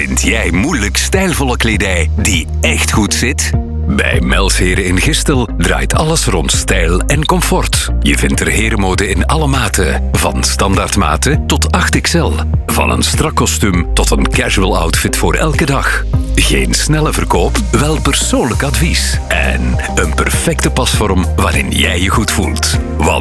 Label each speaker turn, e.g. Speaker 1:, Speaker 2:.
Speaker 1: Vind jij moeilijk stijlvolle kledij die echt goed zit? Bij Melsheren in Gistel draait alles rond stijl en comfort. Je vindt er herenmode in alle maten, van standaardmaten tot 8XL. Van een strak kostuum tot een casual outfit voor elke dag. Geen snelle verkoop, wel persoonlijk advies. En een perfecte pasvorm waarin jij je goed voelt. Want